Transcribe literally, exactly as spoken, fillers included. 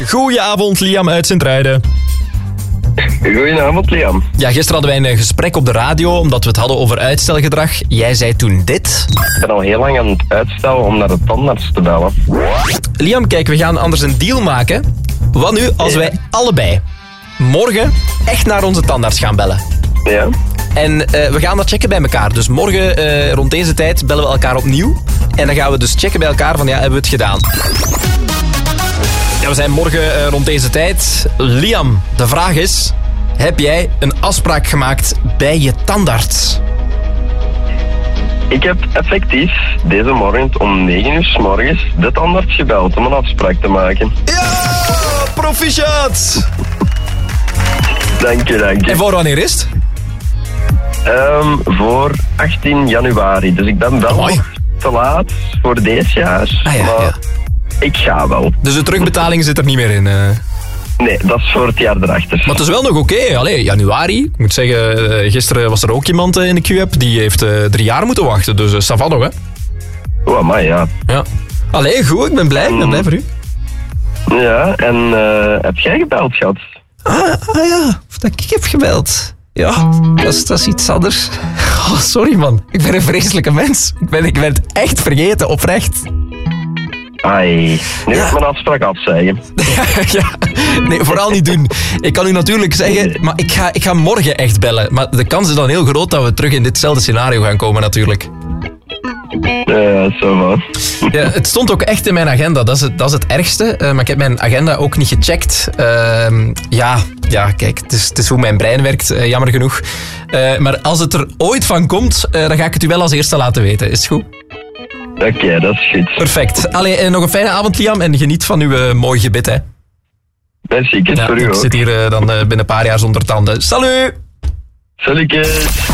Goedenavond, Liam uit Sint-Truiden. Goedenavond, Liam. Ja, gisteren hadden wij een gesprek op de radio, omdat we het hadden over uitstelgedrag. Jij zei toen dit. Ik ben al heel lang aan het uitstellen om naar de tandarts te bellen. Liam, kijk, we gaan anders een deal maken. Wat nu als wij allebei morgen echt naar onze tandarts gaan bellen? Ja. En uh, we gaan dat checken bij elkaar. Dus morgen uh, rond deze tijd bellen we elkaar opnieuw. En dan gaan we dus checken bij elkaar van ja, hebben we het gedaan? Ja, we zijn morgen uh, rond deze tijd. Liam, de vraag is... Heb jij een afspraak gemaakt bij je tandarts? Ik heb effectief deze morgen om negen uur 's morgens de tandarts gebeld om een afspraak te maken. Ja, proficiat! Dank je, dank je. En voor wanneer is het? Um, voor achttien januari. Dus ik ben wel Amai. nog te laat voor deze jaar. Ah, ja, maar ja. ik ga wel. Dus de terugbetaling zit er niet meer in. Uh... Nee, dat is voor het jaar erachter. Maar het is wel nog oké. Okay. Allee, januari. Ik moet zeggen, uh, gisteren was er ook iemand uh, in de Q-app. Die heeft uh, drie jaar moeten wachten. Dus uh, ça va nog, hè? Oh, amai, ja. Ja. Allee, goed. Ik ben blij. Ik ben blij voor u. Ja, en uh, heb jij gebeld, schat? Ah, ah ja, of dat ik heb gebeld. Ja, dat is, dat is iets anders. Oh, sorry man, ik ben een vreselijke mens. Ik ben, ik ben het echt vergeten, oprecht. Ai, nu Ja. moet mijn afspraak afzeggen. Ja, nee, vooral niet doen. Ik kan u natuurlijk zeggen, maar ik ga, ik ga morgen echt bellen. Maar de kans is dan heel groot dat we terug in ditzelfde scenario gaan komen natuurlijk. Ja, zo van. Ja, het stond ook echt in mijn agenda, dat is het, dat is het ergste. Uh, maar ik heb mijn agenda ook niet gecheckt. Uh, ja, ja, kijk, het is, het is hoe mijn brein werkt, uh, jammer genoeg. Uh, maar als het er ooit van komt, uh, dan ga ik het u wel als eerste laten weten. Is het goed? Oké, okay, dat is goed. Perfect. Allee, uh, nog een fijne avond, Liam, en geniet van uw uh, mooi gebit, hè. Merci, ik Ja, voor u ik ook. zit hier uh, dan uh, binnen een paar jaar zonder tanden. Salut! Salutjes!